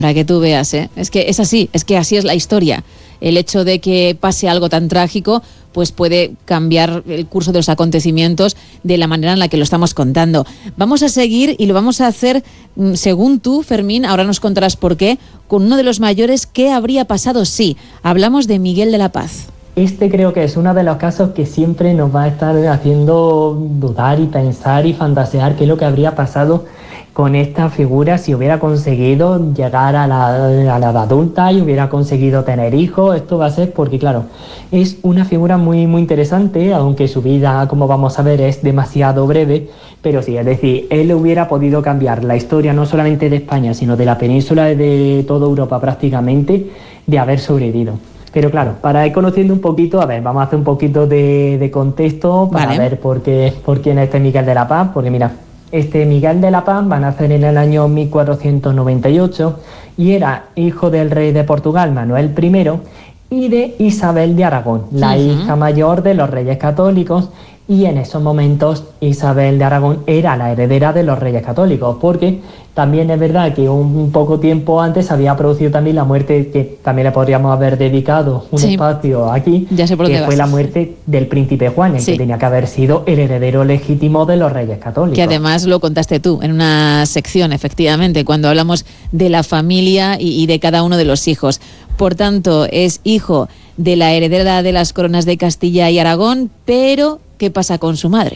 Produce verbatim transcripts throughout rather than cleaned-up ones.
Para que tú veas, ¿eh? Es que es así, es que así es la historia. El hecho de que pase algo tan trágico, pues puede cambiar el curso de los acontecimientos de la manera en la que lo estamos contando. Vamos a seguir y lo vamos a hacer, según tú, Fermín, ahora nos contarás por qué, con uno de los mayores. ¿Qué habría pasado si? Hablamos de Miguel de la Paz. Este creo que es uno de los casos que siempre nos va a estar haciendo dudar y pensar y fantasear qué es lo que habría pasado con esta figura si hubiera conseguido llegar a la, a la edad adulta y hubiera conseguido tener hijos. Esto va a ser porque, claro, es una figura muy, muy interesante, aunque su vida, como vamos a ver, es demasiado breve, pero sí, es decir, él hubiera podido cambiar la historia no solamente de España, sino de la península y de toda Europa prácticamente, de haber sobrevivido. Pero claro, para ir conociendo un poquito, a ver, vamos a hacer un poquito de, de contexto para vale. ver por qué, por quién es este Miguel de la Paz, porque mira, este Miguel de la Paz va a nacer en el año mil cuatrocientos noventa y ocho y era hijo del rey de Portugal, Manuel primero, y de Isabel de Aragón, la uh-huh. hija mayor de los reyes católicos, y en esos momentos Isabel de Aragón era la heredera de los reyes católicos, porque también es verdad que un poco tiempo antes había producido también la muerte, que también le podríamos haber dedicado un sí. espacio aquí, ya sé por que dónde fue vas. la muerte del príncipe Juan, el sí. que tenía que haber sido el heredero legítimo de los reyes católicos. Que además lo contaste tú en una sección, efectivamente, cuando hablamos de la familia y, y de cada uno de los hijos. Por tanto, es hijo de la heredera de las coronas de Castilla y Aragón, pero ¿qué pasa con su madre?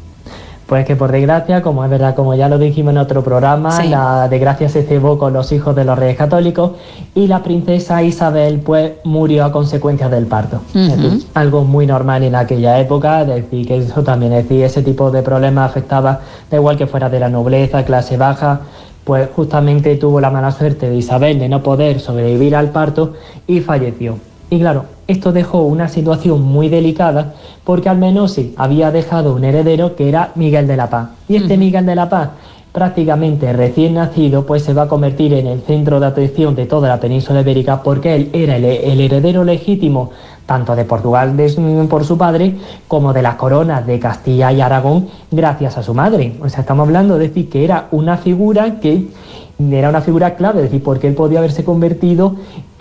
Pues que por desgracia, como es verdad, como ya lo dijimos en otro programa, sí. la desgracia se cebó con los hijos de los reyes católicos y la princesa Isabel pues murió a consecuencia del parto. Uh-huh. Es decir, algo muy normal en aquella época, es decir, que eso también, es decir, ese tipo de problemas afectaba, da igual que fuera de la nobleza, clase baja, pues justamente tuvo la mala suerte de Isabel de no poder sobrevivir al parto y falleció. Y claro, esto dejó una situación muy delicada porque al menos sí, había dejado un heredero que era Miguel de la Paz. Y este uh-huh. Miguel de la Paz, prácticamente recién nacido, pues se va a convertir en el centro de atención de toda la península ibérica porque él era el, el heredero legítimo tanto de Portugal de, por su padre como de las coronas de Castilla y Aragón gracias a su madre. O sea, estamos hablando de decir que era una figura que era una figura clave, es decir, porque él podía haberse convertido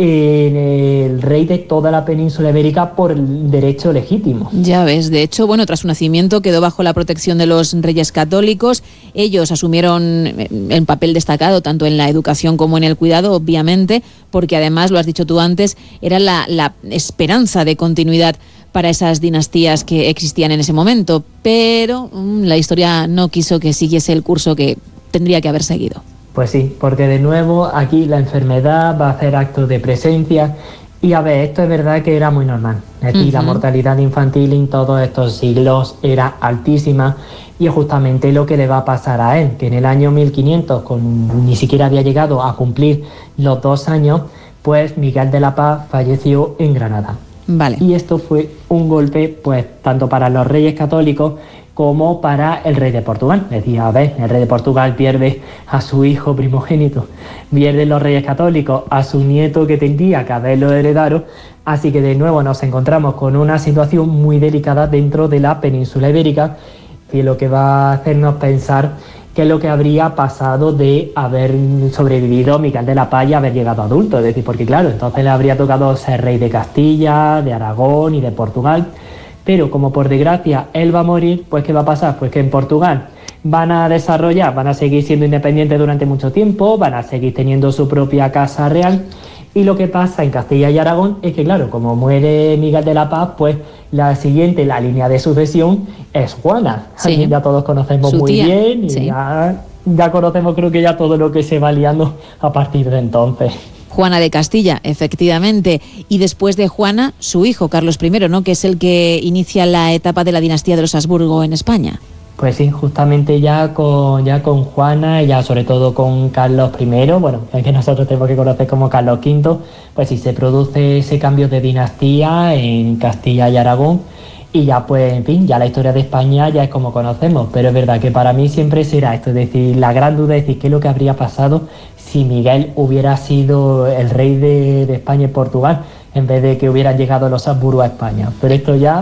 en el rey de toda la península ibérica por el derecho legítimo. Ya ves, de hecho, bueno, tras su nacimiento quedó bajo la protección de los reyes católicos. Ellos asumieron el papel destacado tanto en la educación como en el cuidado, obviamente, porque además, lo has dicho tú antes, era la, la esperanza de continuidad para esas dinastías que existían en ese momento, pero mmm, la historia no quiso que siguiese el curso que tendría que haber seguido. Pues sí, porque de nuevo aquí la enfermedad va a hacer actos de presencia y a ver, esto es verdad que era muy normal. Es decir, uh-huh. la mortalidad infantil en todos estos siglos era altísima y es justamente lo que le va a pasar a él, que en el año mil quinientos, con, ni siquiera había llegado a cumplir los dos años, pues Miguel de la Paz falleció en Granada. Vale. Y esto fue un golpe, pues, tanto para los reyes católicos como para el rey de Portugal. Decía, a ver, el rey de Portugal pierde a su hijo primogénito, pierden los reyes católicos a su nieto que tendría que haberlo heredado, así que de nuevo nos encontramos con una situación muy delicada dentro de la península ibérica, y lo que va a hacernos pensar qué es lo que habría pasado de haber sobrevivido Miguel de la Paz y haber llegado adulto, es decir, porque claro, entonces le habría tocado ser rey de Castilla, de Aragón y de Portugal. Pero como por desgracia él va a morir, pues ¿qué va a pasar? Pues que en Portugal van a desarrollar, van a seguir siendo independientes durante mucho tiempo, van a seguir teniendo su propia casa real. Y lo que pasa en Castilla y Aragón es que, claro, como muere Miguel de la Paz, pues la siguiente, la línea de sucesión es Juana. Sí. Aquí ya todos conocemos Su muy tía. bien y sí. ya, ya conocemos creo que ya todo lo que se va liando a partir de entonces. Juana de Castilla, efectivamente, y después de Juana, su hijo, Carlos primero, ¿no?, que es el que inicia la etapa de la dinastía de los Habsburgo en España. Pues sí, justamente ya con ya con Juana y ya sobre todo con Carlos primero, bueno, el que nosotros tenemos que conocer como Carlos quinto, pues sí se produce ese cambio de dinastía en Castilla y Aragón y ya pues, en fin, ya la historia de España ya es como conocemos, pero es verdad que para mí siempre será esto, es decir, la gran duda es decir, qué es lo que habría pasado si Miguel hubiera sido el rey de, de España y Portugal, en vez de que hubieran llegado los Habsburgo a España. Pero esto ya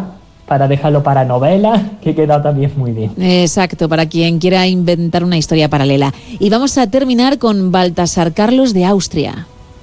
para dejarlo para novelas, que queda también muy bien. Exacto, para quien quiera inventar una historia paralela. Y vamos a terminar con Baltasar Carlos de Austria.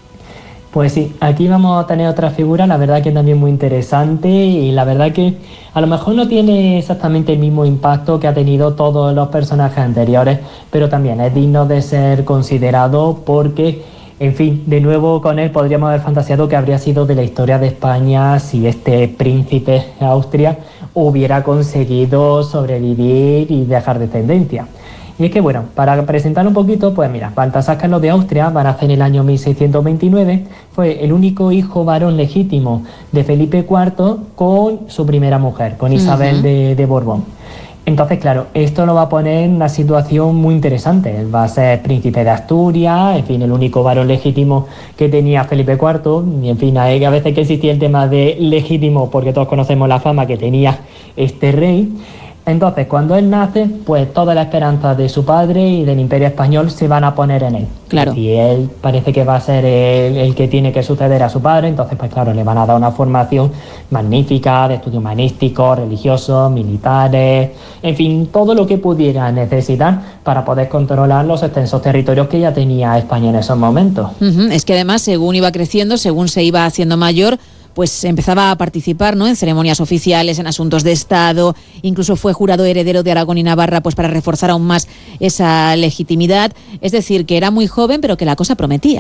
Pues sí, aquí vamos a tener otra figura, la verdad que también muy interesante, y la verdad que a lo mejor no tiene exactamente el mismo impacto que ha tenido todos los personajes anteriores, pero también es digno de ser considerado porque, en fin, de nuevo con él podríamos haber fantaseado que habría sido de la historia de España si este príncipe de Austria hubiera conseguido sobrevivir y dejar descendencia. Y es que, bueno, para presentar un poquito, pues mira, Baltasar Carlos de Austria va a nacer en el año mil seiscientos veintinueve, fue el único hijo varón legítimo de Felipe cuarto con su primera mujer, con Isabel uh-huh. de, de Borbón. Entonces, claro, esto lo va a poner en una situación muy interesante. Él va a ser príncipe de Asturias, en fin, el único varón legítimo que tenía Felipe cuarto, y en fin, hay a veces que existía el tema de legítimo, porque todos conocemos la fama que tenía este rey. Entonces, cuando él nace, pues toda la esperanza de su padre y del Imperio Español se van a poner en él. Claro. Y él parece que va a ser el, el que tiene que suceder a su padre, entonces, pues claro, le van a dar una formación magnífica de estudios humanísticos, religiosos, militares, en fin, todo lo que pudiera necesitar para poder controlar los extensos territorios que ya tenía España en esos momentos. Uh-huh. Es que además, según iba creciendo, según se iba haciendo mayor, pues empezaba a participar, ¿no?, en ceremonias oficiales, en asuntos de Estado, incluso fue jurado heredero de Aragón y Navarra, pues para reforzar aún más esa legitimidad. Es decir, que era muy joven, pero que la cosa prometía.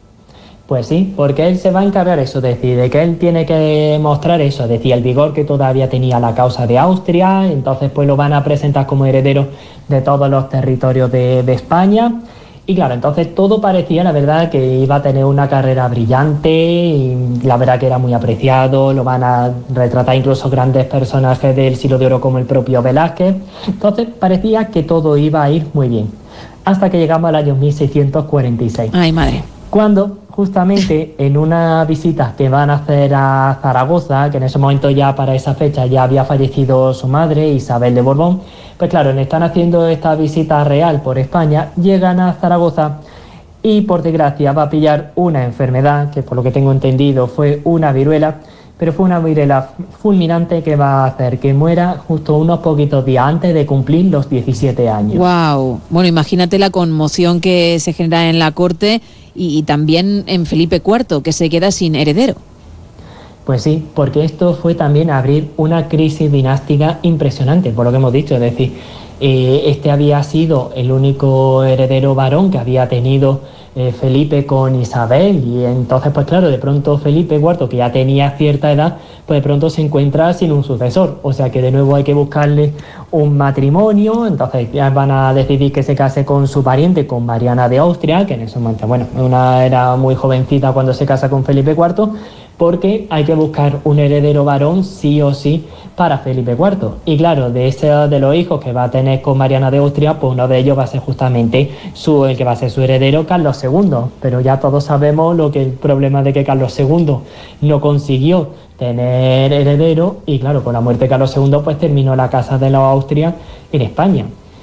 Pues sí, porque él se va a encargar eso, es decir, de que él tiene que mostrar eso, es decir, el vigor que todavía tenía la causa de Austria, entonces pues lo van a presentar como heredero de todos los territorios de, de España. Y claro, entonces todo parecía, la verdad, que iba a tener una carrera brillante y la verdad que era muy apreciado, lo van a retratar incluso grandes personajes del siglo de oro como el propio Velázquez. Entonces parecía que todo iba a ir muy bien, hasta que llegamos al año mil seiscientos cuarenta y seis. Ay, madre. Cuando justamente en una visita que van a hacer a Zaragoza, que en ese momento ya para esa fecha ya había fallecido su madre, Isabel de Borbón, pues claro, están haciendo esta visita real por España, llegan a Zaragoza y por desgracia va a pillar una enfermedad, que por lo que tengo entendido fue una viruela, pero fue una viruela fulminante que va a hacer que muera justo unos poquitos días antes de cumplir los diecisiete años. Wow. Bueno, imagínate la conmoción que se genera en la corte y, y también en Felipe cuarto, que se queda sin heredero. Pues sí, porque esto fue también abrir una crisis dinástica impresionante, por lo que hemos dicho, es decir, eh, este había sido el único heredero varón que había tenido eh, Felipe con Isabel, y entonces pues claro, de pronto Felipe cuarto, que ya tenía cierta edad, pues de pronto se encuentra sin un sucesor, o sea que de nuevo hay que buscarle un matrimonio, entonces ya van a decidir que se case con su pariente, con Mariana de Austria, que en ese momento, bueno, una era muy jovencita cuando se casa con Felipe cuarto, porque hay que buscar un heredero varón sí o sí para Felipe cuarto. Y claro, de ese de los hijos que va a tener con Mariana de Austria, pues uno de ellos va a ser justamente su, el que va a ser su heredero, Carlos segundo. Pero ya todos sabemos lo que el problema de que Carlos segundo no consiguió tener heredero, y claro, con la muerte de Carlos segundo pues terminó la casa de los Austria en España.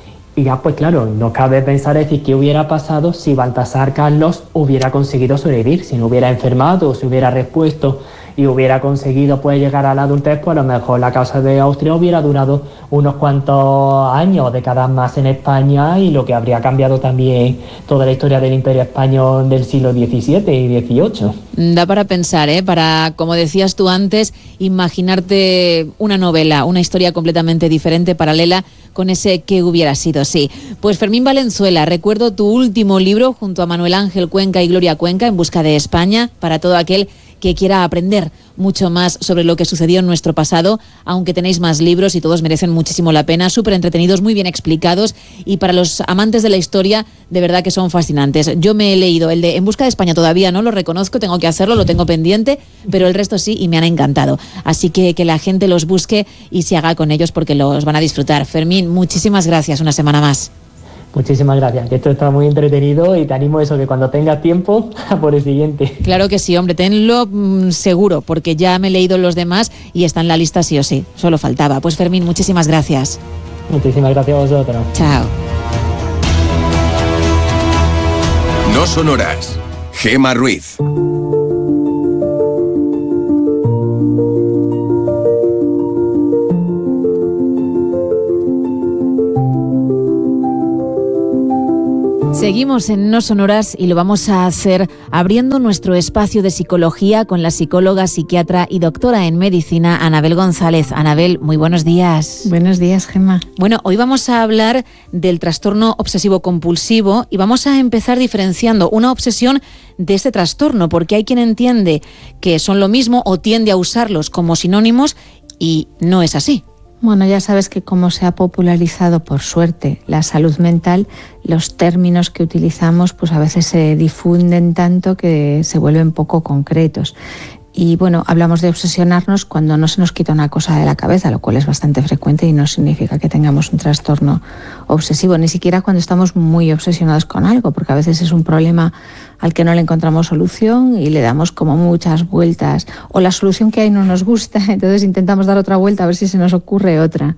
Y ya pues claro, no cabe pensar, es decir, qué hubiera pasado si Baltasar Carlos hubiera conseguido sobrevivir, si no hubiera enfermado o si hubiera repuesto y hubiera conseguido pues llegar a la adultez, pues a lo mejor la causa de Austria hubiera durado unos cuantos años, décadas más en España, y lo que habría cambiado también toda la historia del Imperio Español del siglo diecisiete y dieciocho. Da para pensar, ¿eh? Para, como decías tú antes, imaginarte una novela, una historia completamente diferente, paralela, con ese que hubiera sido, sí. Pues Fermín Valenzuela, recuerdo tu último libro junto a Manuel Ángel Cuenca y Gloria Cuenca, En busca de España, para todo aquel que quiera aprender mucho más sobre lo que sucedió en nuestro pasado, aunque tenéis más libros y todos merecen muchísimo la pena, súper entretenidos, muy bien explicados, y para los amantes de la historia, de verdad que son fascinantes. Yo me he leído el de En busca de España, todavía no lo reconozco, tengo que hacerlo, lo tengo pendiente, pero el resto sí, y me han encantado. Así que que la gente los busque y se haga con ellos porque los van a disfrutar. Fermín, muchísimas gracias una semana más. Muchísimas gracias, que esto está muy entretenido y te animo a eso, que cuando tengas tiempo, a por el siguiente. Claro que sí, hombre, tenlo mmm, seguro, porque ya me he leído los demás y está en la lista sí o sí, solo faltaba. Pues Fermín, muchísimas gracias. Muchísimas gracias a vosotros. Chao. No son horas. Gema Ruiz. Seguimos en No Son Horas y lo vamos a hacer abriendo nuestro espacio de psicología con la psicóloga, psiquiatra y doctora en medicina Anabel González. Anabel, muy buenos días. Buenos días, Gemma. Bueno, hoy vamos a hablar del trastorno obsesivo-compulsivo y vamos a empezar diferenciando una obsesión de este trastorno, porque hay quien entiende que son lo mismo o tiende a usarlos como sinónimos y no es así. Bueno, ya sabes que como se ha popularizado, por suerte, la salud mental, los términos que utilizamos pues a veces se difunden tanto que se vuelven poco concretos. Y bueno, hablamos de obsesionarnos cuando no se nos quita una cosa de la cabeza, lo cual es bastante frecuente y no significa que tengamos un trastorno obsesivo, ni siquiera cuando estamos muy obsesionados con algo, porque a veces es un problema al que no le encontramos solución y le damos como muchas vueltas, o la solución que hay no nos gusta, entonces intentamos dar otra vuelta a ver si se nos ocurre otra.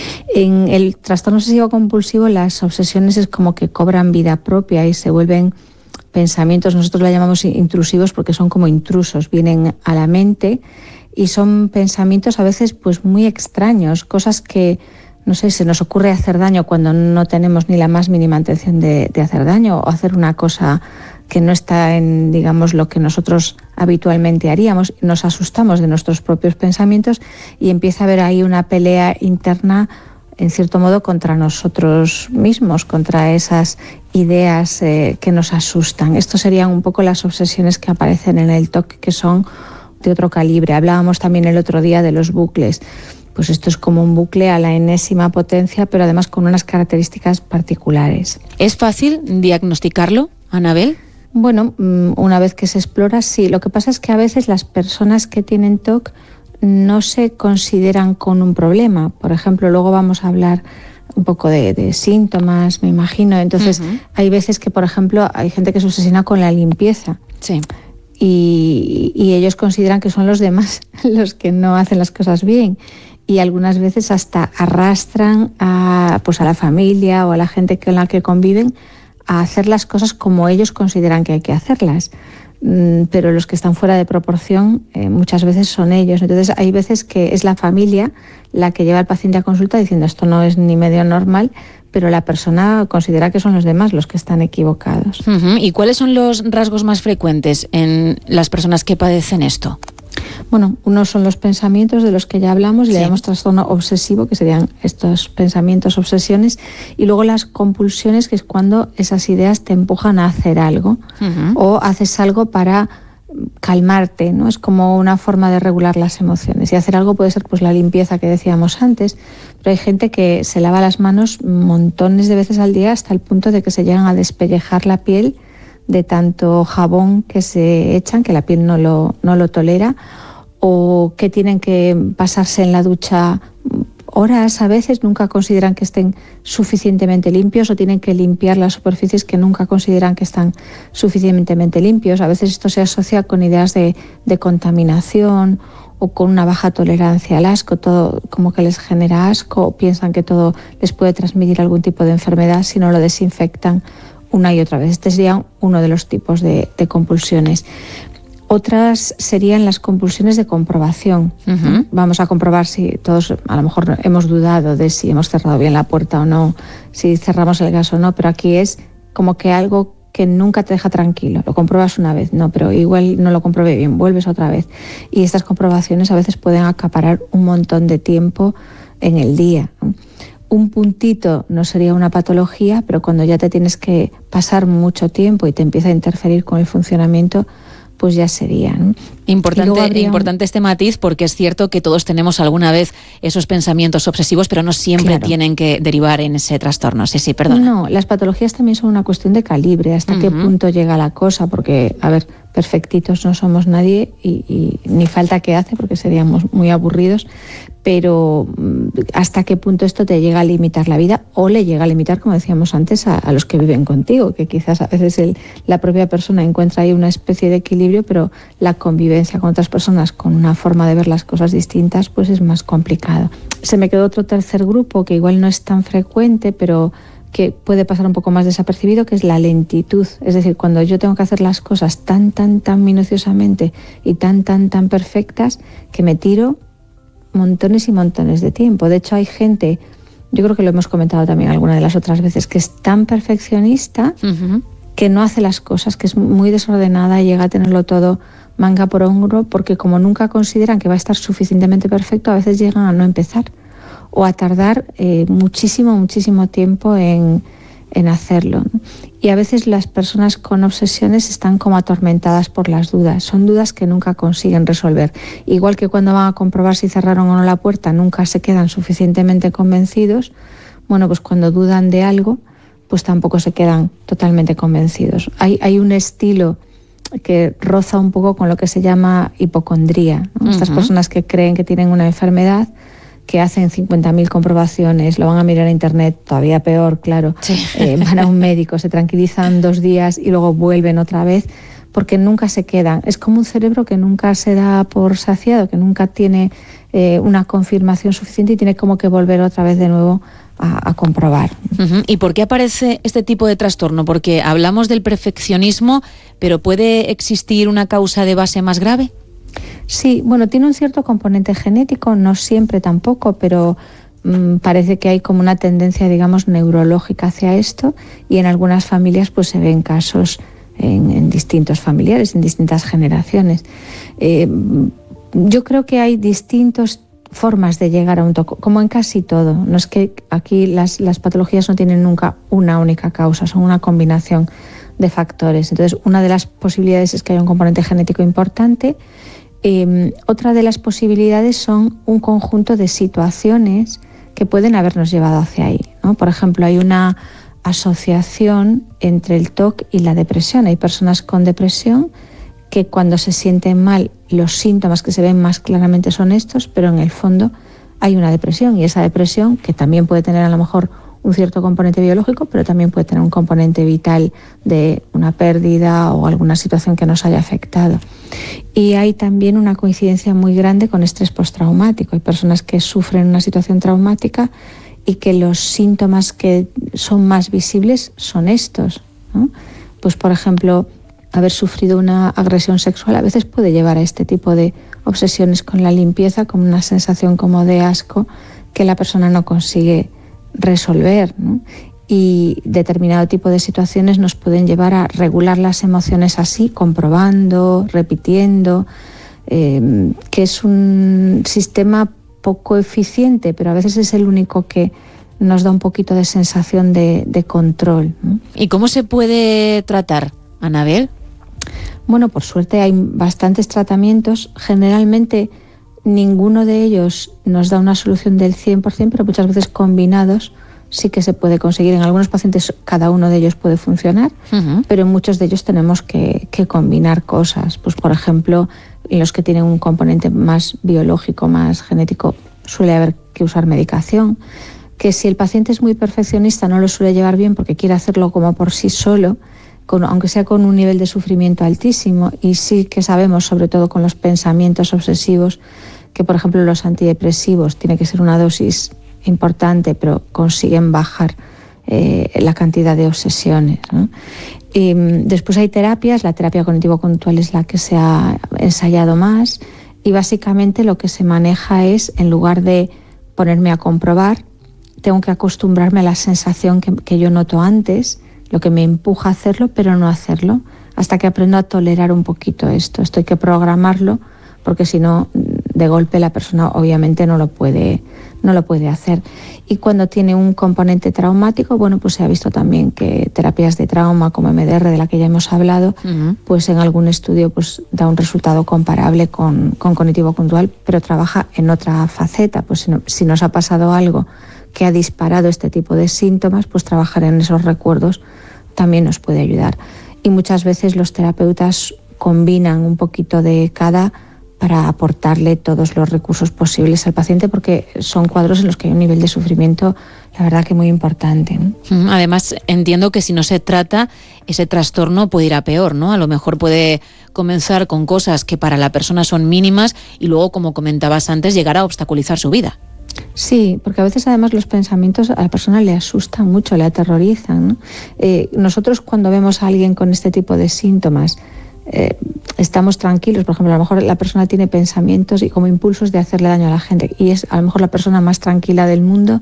En el trastorno obsesivo compulsivo las obsesiones es como que cobran vida propia y se vuelven pensamientos, nosotros la llamamos intrusivos porque son como intrusos, vienen a la mente y son pensamientos a veces pues muy extraños, cosas que, no sé, se nos ocurre hacer daño cuando no tenemos ni la más mínima intención de, de hacer daño, o hacer una cosa que no está en, digamos, lo que nosotros habitualmente haríamos. Nos asustamos de nuestros propios pensamientos y empieza a haber ahí una pelea interna, en cierto modo, contra nosotros mismos, contra esas ideas eh, que nos asustan. Estos serían un poco las obsesiones que aparecen en el T O C, que son de otro calibre. Hablábamos también el otro día de los bucles. Pues esto es como un bucle a la enésima potencia, pero además con unas características particulares. ¿Es fácil diagnosticarlo, Anabel? Bueno, una vez que se explora, sí. Lo que pasa es que a veces las personas que tienen T O C no se consideran con un problema. Por ejemplo, luego vamos a hablar un poco de, de síntomas, me imagino. Entonces, uh-huh. hay veces que, por ejemplo, hay gente que se obsesiona con la limpieza. Sí. Y, y ellos consideran que son los demás los que no hacen las cosas bien. Y algunas veces hasta arrastran a, pues a la familia o a la gente con la que conviven a hacer las cosas como ellos consideran que hay que hacerlas. Pero los que están fuera de proporción eh, muchas veces son ellos. Entonces hay veces que es la familia la que lleva al paciente a consulta diciendo esto no es ni medio normal, pero la persona considera que son los demás los que están equivocados. Uh-huh. ¿Y cuáles son los rasgos más frecuentes en las personas que padecen esto? Bueno, unos son los pensamientos de los que ya hablamos, sí. Le llamamos trastorno obsesivo, que serían estos pensamientos, obsesiones, y luego las compulsiones, que es cuando esas ideas te empujan a hacer algo, uh-huh. o haces algo para calmarte, ¿no? Es como una forma de regular las emociones. Y hacer algo puede ser pues la limpieza que decíamos antes, pero hay gente que se lava las manos montones de veces al día hasta el punto de que se llegan a despellejar la piel de tanto jabón que se echan, que la piel no lo, no lo tolera, o que tienen que pasarse en la ducha horas a veces, nunca consideran que estén suficientemente limpios, o tienen que limpiar las superficies que nunca consideran que están suficientemente limpios. A veces esto se asocia con ideas de, de contaminación o con una baja tolerancia al asco, todo como que les genera asco, o piensan que todo les puede transmitir algún tipo de enfermedad si no lo desinfectan una y otra vez. Este sería uno de los tipos de, de compulsiones. Otras serían las compulsiones de comprobación. Uh-huh. Vamos a comprobar si todos, a lo mejor hemos dudado de si hemos cerrado bien la puerta o no, si cerramos el gas o no, pero aquí es como que algo que nunca te deja tranquilo. Lo compruebas una vez, no, pero igual no lo comprobé bien, vuelves otra vez. Y estas comprobaciones a veces pueden acaparar un montón de tiempo en el día, ¿no? Un puntito no sería una patología, pero cuando ya te tienes que pasar mucho tiempo y te empieza a interferir con el funcionamiento, pues ya sería, ¿no? Importante, habría... importante este matiz, porque es cierto que todos tenemos alguna vez esos pensamientos obsesivos, pero no siempre claro. tienen que derivar en ese trastorno. Sí, sí, perdona. No, las patologías también son una cuestión de calibre, hasta uh-huh. qué punto llega la cosa, porque, a ver, perfectitos no somos nadie y, y ni falta que hace, porque seríamos muy aburridos, pero hasta qué punto esto te llega a limitar la vida, o le llega a limitar, como decíamos antes, a, a los que viven contigo, que quizás a veces el, la propia persona encuentra ahí una especie de equilibrio, pero la convivencia con otras personas con una forma de ver las cosas distintas pues es más complicado. Se me quedó otro tercer grupo que igual no es tan frecuente, pero que puede pasar un poco más desapercibido, que es la lentitud. Es decir, cuando yo tengo que hacer las cosas tan, tan, tan minuciosamente y tan, tan, tan perfectas, que me tiro montones y montones de tiempo. De hecho, hay gente yo creo que lo hemos comentado también alguna de las otras veces, que es tan perfeccionista uh-huh. que no hace las cosas, que es muy desordenada y llega a tenerlo todo manga por hombro, porque como nunca consideran que va a estar suficientemente perfecto, a veces llegan a no empezar o a tardar eh, muchísimo, muchísimo tiempo en, en hacerlo, ¿no? Y a veces las personas con obsesiones están como atormentadas por las dudas, son dudas que nunca consiguen resolver. Igual que cuando van a comprobar si cerraron o no la puerta, nunca se quedan suficientemente convencidos, bueno, pues cuando dudan de algo, pues tampoco se quedan totalmente convencidos. Hay, hay un estilo que roza un poco con lo que se llama hipocondría, ¿no? Uh-huh. Estas personas que creen que tienen una enfermedad, que hacen cincuenta mil comprobaciones, lo van a mirar en internet, todavía peor, claro, sí. eh, van a un médico, se tranquilizan dos días y luego vuelven otra vez, porque nunca se quedan. Es como un cerebro que nunca se da por saciado, que nunca tiene eh, una confirmación suficiente y tiene como que volver otra vez de nuevo a, a comprobar. Uh-huh. ¿Y por qué aparece este tipo de trastorno? Porque hablamos del perfeccionismo, pero ¿puede existir una causa de base más grave? Sí, bueno, tiene un cierto componente genético, no siempre tampoco, pero mmm, parece que hay como una tendencia, digamos, neurológica hacia esto, y en algunas familias pues se ven casos en, en distintos familiares, en distintas generaciones. Eh, yo creo que hay distintas formas de llegar a un toque, como en casi todo. No es que aquí las, las patologías no tienen nunca una única causa, son una combinación de factores. Entonces, una de las posibilidades es que haya un componente genético importante. Eh, otra de las posibilidades son un conjunto de situaciones que pueden habernos llevado hacia ahí, ¿no? Por ejemplo, hay una asociación entre el T O C y la depresión. Hay personas con depresión que cuando se sienten mal, los síntomas que se ven más claramente son estos, pero en el fondo hay una depresión, y esa depresión, que también puede tener a lo mejor un cierto componente biológico, pero también puede tener un componente vital de una pérdida o alguna situación que nos haya afectado. Y hay también una coincidencia muy grande con estrés postraumático. Hay personas que sufren una situación traumática y que los síntomas que son más visibles son estos, ¿no? Pues, por ejemplo, haber sufrido una agresión sexual a veces puede llevar a este tipo de obsesiones con la limpieza, como una sensación como de asco que la persona no consigue resolver, ¿no? Y determinado tipo de situaciones nos pueden llevar a regular las emociones así, comprobando, repitiendo, eh, que es un sistema poco eficiente, pero a veces es el único que nos da un poquito de sensación de, de control, ¿no? ¿Y cómo se puede tratar, Anabel? Bueno, por suerte hay bastantes tratamientos. Generalmente ninguno de ellos nos da una solución del cien por ciento, pero muchas veces combinados sí que se puede conseguir. En algunos pacientes cada uno de ellos puede funcionar, uh-huh. pero en muchos de ellos tenemos que, que combinar cosas. Pues, por ejemplo, en los que tienen un componente más biológico, más genético, suele haber que usar medicación, que si el paciente es muy perfeccionista no lo suele llevar bien porque quiere hacerlo como por sí solo, con, aunque sea con un nivel de sufrimiento altísimo. Y sí que sabemos, sobre todo con los pensamientos obsesivos, que por ejemplo los antidepresivos tiene que ser una dosis importante, pero consiguen bajar eh, la cantidad de obsesiones, ¿no? Y después hay terapias. La terapia cognitivo-conductual es la que se ha ensayado más, y básicamente lo que se maneja es, en lugar de ponerme a comprobar, tengo que acostumbrarme a la sensación que, que yo noto antes, lo que me empuja a hacerlo, pero no hacerlo, hasta que aprendo a tolerar un poquito esto. Esto hay que programarlo, porque si no, de golpe la persona obviamente no lo puede, no lo puede hacer. Y cuando tiene un componente traumático, bueno, pues se ha visto también que terapias de trauma como M D R, de la que ya hemos hablado, uh-huh. pues en algún estudio pues da un resultado comparable con, con cognitivo-conductual, pero trabaja en otra faceta. Pues si, no, si nos ha pasado algo que ha disparado este tipo de síntomas, pues trabajar en esos recuerdos también nos puede ayudar. Y muchas veces los terapeutas combinan un poquito de cada para aportarle todos los recursos posibles al paciente, porque son cuadros en los que hay un nivel de sufrimiento, la verdad, que muy importante, ¿no? Además, entiendo que si no se trata, ese trastorno puede ir a peor, ¿no? A lo mejor puede comenzar con cosas que para la persona son mínimas y luego, como comentabas antes, llegar a obstaculizar su vida. Sí, porque a veces además los pensamientos a la persona le asustan mucho, le aterrorizan, ¿no? Eh, nosotros cuando vemos a alguien con este tipo de síntomas, Eh, estamos tranquilos. Por ejemplo, a lo mejor la persona tiene pensamientos y como impulsos de hacerle daño a la gente, y es a lo mejor la persona más tranquila del mundo,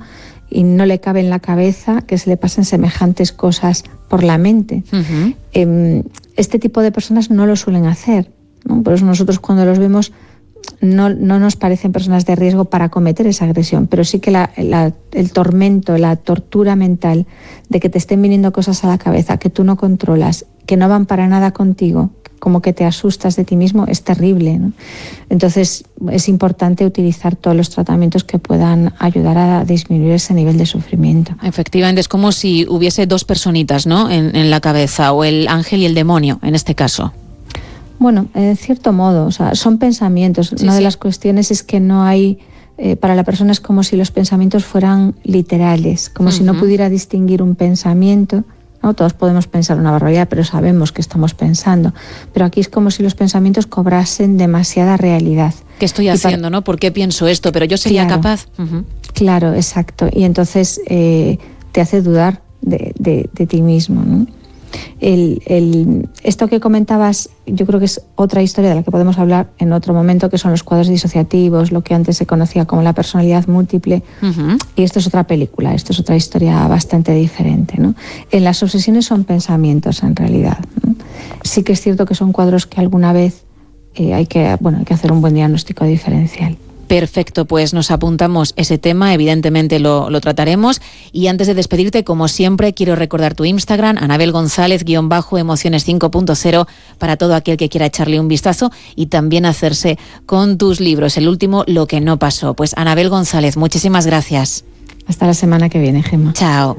y no le cabe en la cabeza que se le pasen semejantes cosas por la mente. Uh-huh. Eh, este tipo de personas no lo suelen hacer, ¿no? Por eso nosotros cuando los vemos no, no nos parecen personas de riesgo para cometer esa agresión, pero sí que la, la, el tormento, la tortura mental de que te estén viniendo cosas a la cabeza que tú no controlas, que no van para nada contigo, como que te asustas de ti mismo, es terrible, ¿no? Entonces es importante utilizar todos los tratamientos que puedan ayudar a disminuir ese nivel de sufrimiento. Efectivamente, es como si hubiese dos personitas, ¿no?, en, en la cabeza, o el ángel y el demonio, en este caso. Bueno, en cierto modo, o sea, son pensamientos. Sí, Una sí. de las cuestiones es que no hay, eh, para la persona es como si los pensamientos fueran literales, como uh-huh. si no pudiera distinguir un pensamiento, ¿no? Todos podemos pensar una barbaridad, pero sabemos que estamos pensando. Pero aquí es como si los pensamientos cobrasen demasiada realidad. ¿Qué estoy haciendo, para... no? ¿Por qué pienso esto? Pero yo sería claro, capaz. Uh-huh. Claro, exacto. Y entonces eh, te hace dudar de, de, de ti mismo, ¿no? El, el, esto que comentabas, yo creo que es otra historia de la que podemos hablar en otro momento, que son los cuadros disociativos, lo que antes se conocía como la personalidad múltiple. Uh-huh. Y esto es otra película, esto es otra historia bastante diferente, ¿no? En las obsesiones son pensamientos, en realidad, ¿no? Sí que es cierto que son cuadros que alguna vez eh, hay que, bueno, hay que hacer un buen diagnóstico diferencial. Perfecto, pues nos apuntamos ese tema, evidentemente lo, lo trataremos. Y antes de despedirte, como siempre, quiero recordar tu Instagram, Anabel González, guión bajo, Emociones cinco punto cero, para todo aquel que quiera echarle un vistazo y también hacerse con tus libros. El último, Lo que no pasó. Pues Anabel González, muchísimas gracias. Hasta la semana que viene, Gemma. Chao.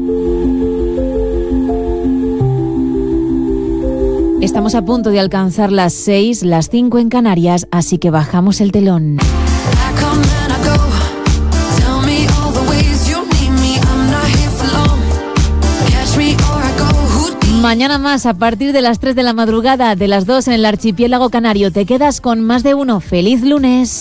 Estamos a punto de alcanzar las seis, las cinco en Canarias, así que bajamos el telón. Mañana más, a partir de las tres de la madrugada, de las dos en el archipiélago canario. Te quedas con Más de Uno. ¡Feliz lunes!